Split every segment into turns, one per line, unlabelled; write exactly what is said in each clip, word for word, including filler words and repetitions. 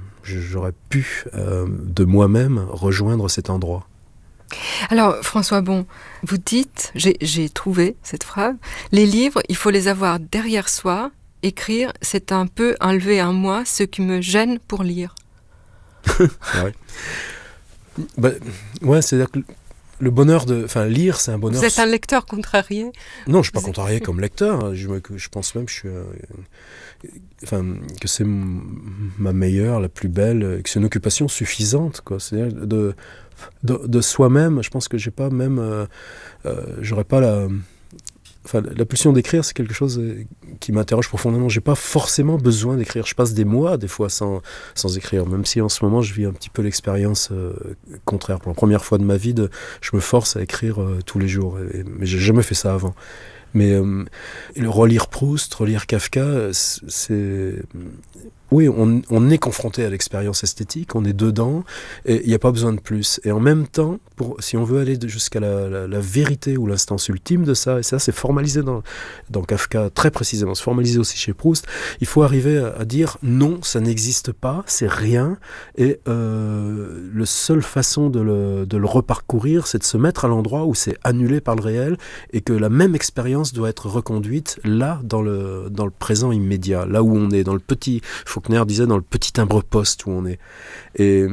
j'aurais pu, euh, de moi-même, rejoindre cet endroit.
Alors, François Bon, vous dites, j'ai, j'ai trouvé cette phrase, les livres, il faut les avoir derrière soi, écrire, c'est un peu enlever en moi ce qui me gêne pour lire.
ouais. Bah, ouais, c'est-à-dire que le bonheur de... Enfin, lire, c'est un bonheur...
Vous êtes un lecteur contrarié ?
Non, je ne suis pas
Vous
contrarié
êtes...
comme lecteur. Je, me, je pense même que je suis... Euh, enfin, que c'est m- ma meilleure, la plus belle, que c'est une occupation suffisante, quoi. C'est-à-dire de, de, de soi-même, je pense que j'ai pas même... Euh, euh, j'aurais pas la... Enfin, la pulsion d'écrire, c'est quelque chose qui m'interroge profondément. J'ai pas forcément besoin d'écrire. Je passe des mois, des fois, sans, sans écrire. Même si en ce moment, je vis un petit peu l'expérience euh, contraire. Pour la première fois de ma vie, de, je me force à écrire euh, tous les jours. Et, mais j'ai jamais fait ça avant. Mais euh, le relire Proust, relire Kafka, c'est... Oui, on, on est confronté à l'expérience esthétique, on est dedans, et il n'y a pas besoin de plus. Et en même temps, pour, si on veut aller jusqu'à la, la, la vérité ou l'instance ultime de ça, et ça c'est formalisé dans, dans Kafka très précisément, c'est formalisé aussi chez Proust, il faut arriver à, à dire non, ça n'existe pas, c'est rien, et euh, la seule façon de le, de le reparcourir, c'est de se mettre à l'endroit où c'est annulé par le réel, et que la même expérience doit être reconduite là, dans le, dans le présent immédiat, là où on est, dans le petit... Faulkner disait dans le petit timbre-poste où on est. Et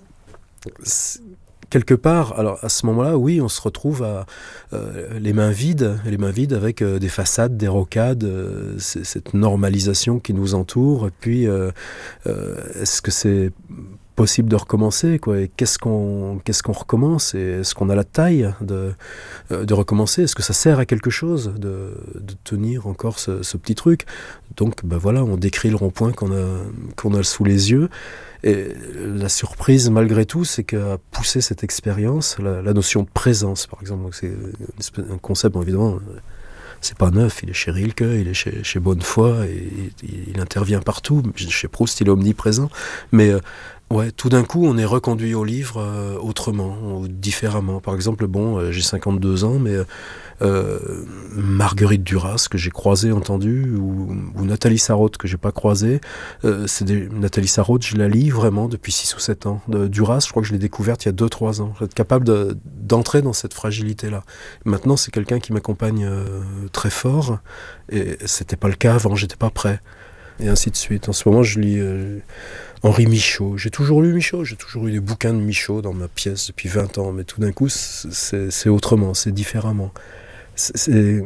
quelque part, alors à ce moment-là, oui, on se retrouve à euh, les mains vides, les mains vides avec euh, des façades, des rocades, euh, cette normalisation qui nous entoure. Et puis, euh, euh, est-ce que c'est possible de recommencer, quoi? Et qu'est-ce qu'on, qu'est-ce qu'on recommence? Et est-ce qu'on a la taille de, de recommencer? Est-ce que ça sert à quelque chose de, de tenir encore ce, ce petit truc? Donc, ben voilà, on décrit le rond-point qu'on a, qu'on a sous les yeux. Et la surprise, malgré tout, c'est qu'à pousser cette expérience, la, la notion de présence, par exemple, donc c'est un concept, bon, évidemment, c'est pas neuf, il est chez Rilke, il est chez, chez Bonnefoy, et il, il intervient partout. Chez Proust, il est omniprésent. Mais euh, ouais, tout d'un coup, on est reconduit au livre euh, autrement, ou différemment. Par exemple, bon, euh, j'ai cinquante-deux ans, mais euh, Marguerite Duras, que j'ai croisée, entendue, ou, ou Nathalie Sarraute, que j'ai pas croisée. Euh, c'est des, Nathalie Sarraute, je la lis vraiment depuis six ou sept ans. De, Duras, je crois que je l'ai découverte il y a deux trois ans. Être capable de, d'entrer dans cette fragilité-là. Maintenant, c'est quelqu'un qui m'accompagne euh, très fort, et c'était pas le cas avant, j'étais pas prêt. Et ainsi de suite. En ce moment, je lis euh, Henri Michaud. J'ai toujours lu Michaud, j'ai toujours eu des bouquins de Michaud dans ma pièce depuis vingt ans, mais tout d'un coup, c'est, c'est autrement, c'est différemment. C'est, c'est,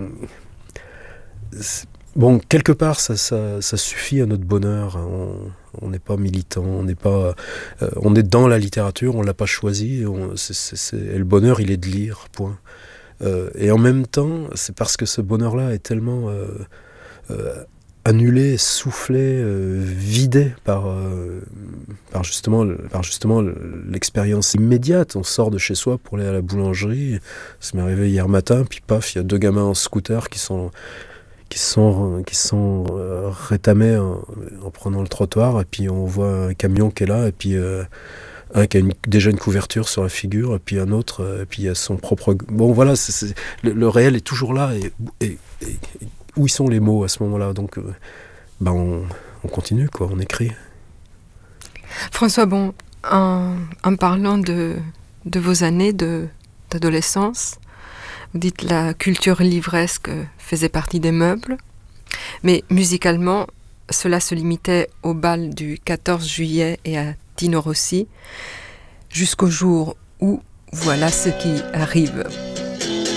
c'est, bon, quelque part, ça, ça, ça suffit à notre bonheur. On n'est pas militant, on n'est pas, euh, on est dans la littérature, on l'a pas choisi. On, c'est, c'est, c'est, et le bonheur, il est de lire, point. Euh, et en même temps, c'est parce que ce bonheur-là est tellement euh, euh, annulé, soufflé, euh, vidé par, euh, par, justement, par justement l'expérience immédiate. On sort de chez soi pour aller à la boulangerie. Ça m'est arrivé hier matin, puis paf, il y a deux gamins en scooter qui sont, qui sont, qui sont euh, rétamés en, en prenant le trottoir, et puis on voit un camion qui est là, et puis... Euh, un qui a une, déjà une couverture sur la figure, et puis un autre, euh, et puis il y a son propre... Bon, voilà, c'est, c'est, le, le réel est toujours là, et, et, et, et où sont les mots à ce moment-là? Donc, euh, ben on, on continue, quoi, on écrit.
François Bon, en, en parlant de, de vos années de, d'adolescence, vous dites la culture livresque faisait partie des meubles, mais musicalement, cela se limitait au bal du quatorze juillet et à Tino Rossi, jusqu'au jour où voilà ce qui arrive.